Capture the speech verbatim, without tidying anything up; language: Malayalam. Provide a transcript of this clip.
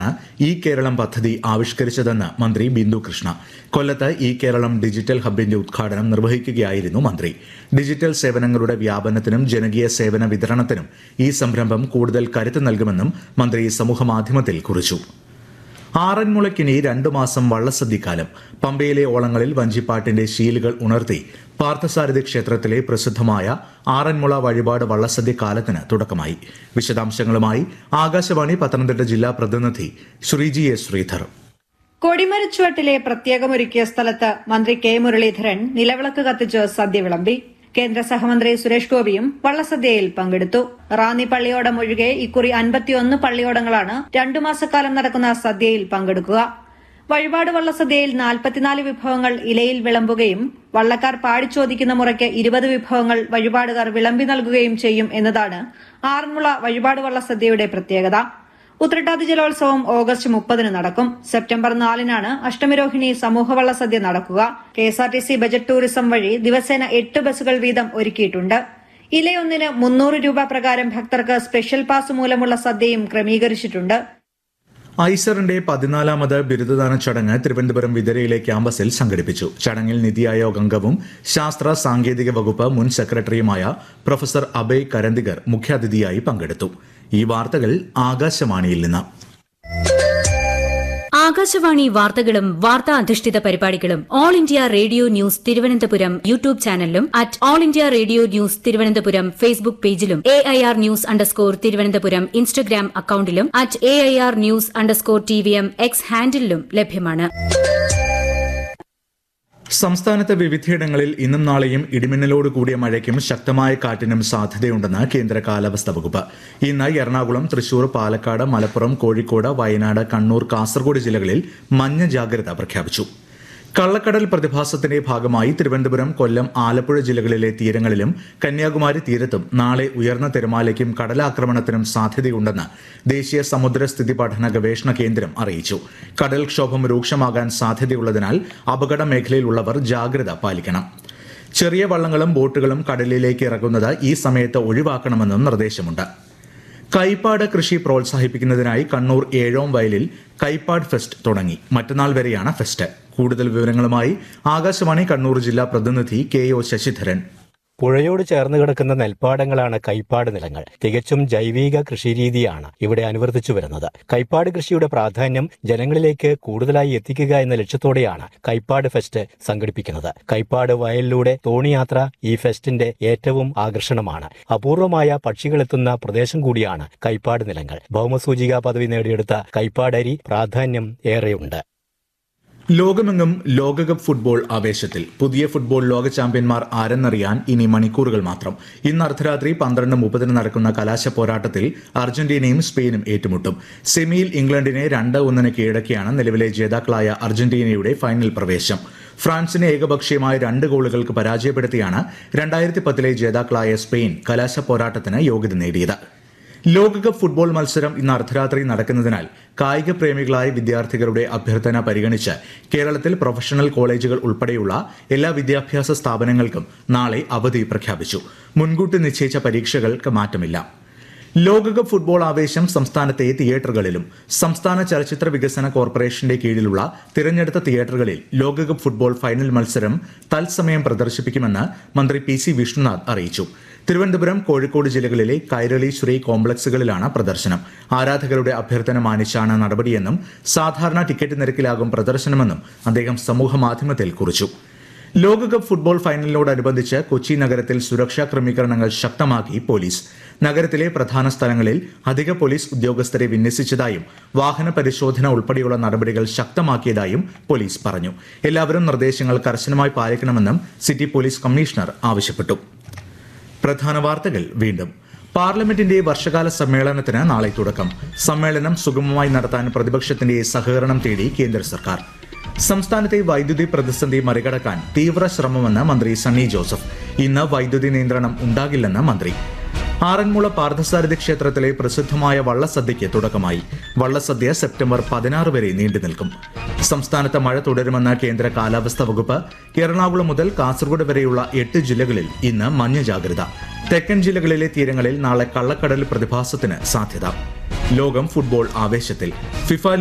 ഇ കേരളം പദ്ധതി ആവിഷ്കരിച്ചതെന്ന് മന്ത്രി ബിന്ദു കൃഷ്ണ. കൊല്ലത്ത് ഇ കേരളം ഡിജിറ്റൽ ഹബിന്റെ ഉദ്ഘാടനം നിർവഹിക്കുകയായിരുന്നു മന്ത്രി. ഡിജിറ്റൽ സേവനങ്ങളുടെ വ്യാപനത്തിനും ജനകീയ സേവന വിതരണത്തിനും ഈ സംരംഭം കൂടുതൽ കരുത്ത് നൽകുമെന്നും മന്ത്രി സമൂഹമാധ്യമത്തിൽ കുറിച്ചു. ആറന്മുളയ്ക്കിനി രണ്ടു മാസം വള്ളസദ്യക്കാലം. പമ്പയിലെ ഓളങ്ങളിൽ വഞ്ചിപ്പാട്ടിന്റെ ശീലുകൾ ഉണർത്തി പാർത്ഥസാരഥി ക്ഷേത്രത്തിലെ പ്രസിദ്ധമായ ആറന്മുള വഴിപാട് വള്ളസദ്യ കാലത്തിന് തുടക്കമായി. വിശദാംശങ്ങളുമായി ആകാശവാണി പത്തനംതിട്ട ജില്ലാ പ്രതിനിധി ശ്രീജി എസ് ശ്രീധർ. കൊടിമരച്ചുവട്ടിലെ പ്രത്യേകമൊരുക്കിയ സ്ഥലത്ത് മന്ത്രി കെ മുരളീധരൻ നിലവിളക്ക് കത്തിച്ച് സദ്യ വിളമ്പി. കേന്ദ്ര സഹമന്ത്രി സുരേഷ് ഗോപിയും വള്ളസദ്യയിൽ പങ്കെടുത്തു. റാന്നി പള്ളിയോടം ഒഴികെ ഇക്കുറി അൻപത്തിയൊന്ന് പള്ളിയോടങ്ങളാണ് രണ്ടു മാസക്കാലം നടക്കുന്ന സദ്യയിൽ പങ്കെടുക്കുക. വഴിപാട് വള്ളസദ്യയിൽ നാൽപ്പത്തിനാല് വിഭവങ്ങൾ ഇലയിൽ വിളമ്പുകയും വള്ളക്കാർ പാടിച്ചോദിക്കുന്ന മുറയ്ക്ക് ഇരുപത് വിഭവങ്ങൾ വഴിപാടുകാർ വിളമ്പി നൽകുകയും ചെയ്യും എന്നതാണ് ആറന്മുള വഴിപാട് വള്ളസദ്യയുടെ പ്രത്യേകത. ഉത്രട്ടാതി ജലോത്സവം ഓഗസ്റ്റ് മുപ്പതിന് നടക്കും. സെപ്റ്റംബർ നാലിനാണ് അഷ്ടമിരോഹിണി സമൂഹ വള്ളസദ്യ നടക്കുക. K S R T C budget tourism വഴി ദിവസേന എട്ട് ബസ്സുകൾ വീതം ഒരുക്കിയിട്ടുണ്ട്. ഇലയൊന്നിന് മുന്നൂറ് രൂപ പ്രകാരം ഭക്തർക്ക് സ്പെഷ്യൽ പാസ് മൂലമുള്ള സദ്യയും ക്രമീകരിച്ചിട്ടുണ്ട്. ഐസറിന്റെ പതിനാലാമത് ബിരുദദാന ചടങ്ങ് തിരുവനന്തപുരം വിതരയിലെ ക്യാമ്പസിൽ സംഘടിപ്പിച്ചു. ചടങ്ങിൽ നിതി ആയോഗ് അംഗവും ശാസ്ത്ര സാങ്കേതിക വകുപ്പ് മുൻ സെക്രട്ടറിയുമായ പ്രൊഫസർ അഭയ് കരന്തികർ മുഖ്യാതിഥിയായി പങ്കെടുത്തു. ഈ വാർത്തകൾ ആകാശവാണിയിൽ നിന്ന്. ആകാശവാണി വാർത്തകളും വാർത്താ അധിഷ്ഠിത പരിപാടികളും all India radio news Thiruvananthapuram YouTube ചാനലിലും at all India radio news Thiruvananthapuram Facebook പേജിലും A I R news underscore Thiruvananthapuram Instagram അക്കൌണ്ടിലും at A I R news underscore T V M X ഹാൻഡിലും ലഭ്യമാണ്. സംസ്ഥാനത്ത് വിവിധയിടങ്ങളിൽ ഇന്നും നാളെയും ഇടിമിന്നലോട് കൂടിയ മഴയ്ക്കും ശക്തമായ കാറ്റിനും സാധ്യതയുണ്ടെന്ന് കേന്ദ്ര കാലാവസ്ഥാ വകുപ്പ്. ഇന്ന് എറണാകുളം, തൃശൂർ, പാലക്കാട്, മലപ്പുറം, കോഴിക്കോട്, വയനാട്, കണ്ണൂർ, കാസർഗോഡ് ജില്ലകളിൽ മഞ്ഞ ജാഗ്രത പ്രഖ്യാപിച്ചു. കള്ളക്കടൽ പ്രതിഭാസത്തിന്റെ ഭാഗമായി തിരുവനന്തപുരം, കൊല്ലം, ആലപ്പുഴ ജില്ലകളിലെ തീരങ്ങളിലും കന്യാകുമാരി തീരത്തും നാളെ ഉയർന്ന തിരമാലയ്ക്കും കടലാക്രമണത്തിനും സാധ്യതയുണ്ടെന്ന് ദേശീയ സമുദ്രസ്ഥിതി പഠന ഗവേഷണ കേന്ദ്രം അറിയിച്ചു. കടൽക്ഷോഭം രൂക്ഷമാകാൻ സാധ്യതയുള്ളതിനാൽ അപകട മേഖലയിലുള്ളവർ ജാഗ്രത പാലിക്കണം. ചെറിയ വള്ളങ്ങളും ബോട്ടുകളും കടലിലേക്ക് ഇറങ്ങുന്നത് ഈ സമയത്ത് ഒഴിവാക്കണമെന്നും നിർദ്ദേശമുണ്ട്. കൈപ്പാട് കൃഷി പ്രോത്സാഹിപ്പിക്കുന്നതിനായി കണ്ണൂർ ഏഴോം വയലിൽ കൈപ്പാട് ഫെസ്റ്റ് തുടങ്ങി. മറ്റന്നാൾ വരെയാണ് ഫെസ്റ്റ്. കൂടുതൽ വിവരങ്ങളുമായി ആകാശവാണി കണ്ണൂർ ജില്ലാ പ്രതിനിധി കെ ഒ ശശിധരൻ. പുഴയോട് ചേർന്ന് കിടക്കുന്ന നെൽപ്പാടങ്ങളാണ് കൈപ്പാട് നിലങ്ങൾ. തികച്ചും ജൈവിക കൃഷിരീതിയാണ് ഇവിടെ അനുവർത്തിച്ചു വരുന്നത്. കൈപ്പാട് കൃഷിയുടെ പ്രാധാന്യം ജനങ്ങളിലേക്ക് കൂടുതലായി എത്തിക്കുക എന്ന ലക്ഷ്യത്തോടെയാണ് കൈപ്പാട് ഫെസ്റ്റ് സംഘടിപ്പിക്കുന്നത്. കൈപ്പാട് വയലിലൂടെ തോണിയാത്ര ഈ ഫെസ്റ്റിന്റെ ഏറ്റവും ആകർഷണമാണ്. അപൂർവമായ പക്ഷികളെത്തുന്ന പ്രദേശം കൂടിയാണ് കൈപ്പാട് നിലങ്ങൾ. ഭൗമസൂചിക പദവി നേടിയെടുത്ത കൈപ്പാട് അരി പ്രാധാന്യം ഏറെയുണ്ട്. ലോകമെങ്ങും ലോകകപ്പ് ഫുട്ബോൾ ആവേശത്തിൽ. പുതിയ ഫുട്ബോൾ ലോക ചാമ്പ്യന്മാർ ആരെന്നറിയാൻ ഇനി മണിക്കൂറുകൾ മാത്രം. ഇന്ന് അർദ്ധരാത്രി പന്ത്രണ്ട് മുപ്പതിന് നടക്കുന്ന കലാശ പോരാട്ടത്തിൽ അർജന്റീനയും സ്പെയിനും ഏറ്റുമുട്ടും. സെമിയിൽ ഇംഗ്ലണ്ടിനെ രണ്ട് ഒന്നിന് കീഴടക്കിയാണ് നിലവിലെ ജേതാക്കളായ അർജന്റീനയുടെ ഫൈനൽ പ്രവേശം. ഫ്രാൻസിനെ ഏകപക്ഷീയമായ രണ്ട് ഗോളുകൾക്ക് പരാജയപ്പെടുത്തിയാണ് രണ്ടായിരത്തി പത്തിലെ ജേതാക്കളായ സ്പെയിൻ കലാശ പോരാട്ടത്തിന് യോഗ്യത നേടിയത്. ലോകകപ്പ് ഫുട്ബോൾ മത്സരം ഇന്ന് അർദ്ധരാത്രി നടക്കുന്നതിനാൽ കായിക പ്രേമികളായ വിദ്യാർത്ഥികളുടെ അഭ്യർത്ഥന പരിഗണിച്ച് കേരളത്തിൽ പ്രൊഫഷണൽ കോളേജുകൾ ഉൾപ്പെടെയുള്ള എല്ലാ വിദ്യാഭ്യാസ സ്ഥാപനങ്ങൾക്കും നാളെ അവധി പ്രഖ്യാപിച്ചു. മുൻകൂട്ടി നിശ്ചയിച്ച പരീക്ഷകൾക്ക് മാറ്റമില്ല. ലോകകപ്പ് ഫുട്ബോൾ ആവേശം സംസ്ഥാനത്തെ തിയേറ്ററുകളിലും. സംസ്ഥാന ചലച്ചിത്ര വികസന കോർപ്പറേഷന്റെ കീഴിലുള്ള തിരഞ്ഞെടുത്ത തിയേറ്ററുകളിൽ ലോകകപ്പ് ഫുട്ബോൾ ഫൈനൽ മത്സരം തത്സമയം പ്രദർശിപ്പിക്കുമെന്ന് മന്ത്രി പി സി വിഷ്ണുനാഥ് അറിയിച്ചു. തിരുവനന്തപുരം, കോഴിക്കോട് ജില്ലകളിലെ കൈരളി, ശ്രീ കോംപ്ലക്സുകളിലാണ് പ്രദർശനം. ആരാധകരുടെ അഭ്യർത്ഥന മാനിച്ചാണ് നടപടിയെന്നും സാധാരണ ടിക്കറ്റ് നിരക്കിലാകും പ്രദർശനമെന്നും അദ്ദേഹം സമൂഹമാധ്യമത്തിൽ കുറിച്ചു. ലോകകപ്പ് ഫുട്ബോൾ ഫൈനലിനോടനുബന്ധിച്ച് കൊച്ചി നഗരത്തിൽ സുരക്ഷാ ക്രമീകരണങ്ങൾ ശക്തമാക്കി പോലീസ്. നഗരത്തിലെ പ്രധാന സ്ഥലങ്ങളിൽ അധിക പോലീസ് ഉദ്യോഗസ്ഥരെ വിന്യസിച്ചതായും വാഹന പരിശോധന ഉൾപ്പെടെയുള്ള നടപടികൾ ശക്തമാക്കിയതായും പോലീസ് പറഞ്ഞു. എല്ലാവരും നിർദ്ദേശങ്ങൾ കർശനമായി പാലിക്കണമെന്നും സിറ്റി പോലീസ് കമ്മീഷണർ ആവശ്യപ്പെട്ടു. പ്രധാന വാർത്തകൾ വീണ്ടും. പാർലമെന്റിന്റെ വർഷകാല സമ്മേളനത്തിന് നാളെ തുടക്കം. സമ്മേളനം സുഗമമായി നടത്താൻ പ്രതിപക്ഷത്തിന്റെ സഹകരണം തേടി കേന്ദ്ര സർക്കാർ. സംസ്ഥാനത്തെ വൈദ്യുതി പ്രതിസന്ധി മറികടക്കാൻ തീവ്ര ശ്രമമെന്ന് മന്ത്രി സണ്ണി ജോസഫ്. ഇന്ന് വൈദ്യുതി നിയന്ത്രണം ഉണ്ടാകില്ലെന്ന് മന്ത്രി. ആറന്മുള പാർത്ഥസാരഥി ക്ഷേത്രത്തിലെ പ്രസിദ്ധമായ വള്ളസദ്യയ്ക്ക് തുടക്കമായി. വള്ളസദ്യ സെപ്റ്റംബർ പതിനാറ് വരെ നീണ്ടുനിൽക്കും. സംസ്ഥാനത്ത് മഴ തുടരുമെന്ന് കേന്ദ്ര കാലാവസ്ഥാ വകുപ്പ്. എറണാകുളം മുതൽ കാസർഗോഡ് വരെയുള്ള എട്ട് ജില്ലകളിൽ ഇന്ന് മഞ്ഞ ജാഗ്രത. തെക്കൻ ജില്ലകളിലെ തീരങ്ങളിൽ നാളെ കള്ളക്കടൽ പ്രതിഭാസത്തിന് സാധ്യത. ലോകം ഫുട്ബോൾ ആവേശത്തിൽ. ഫിഫ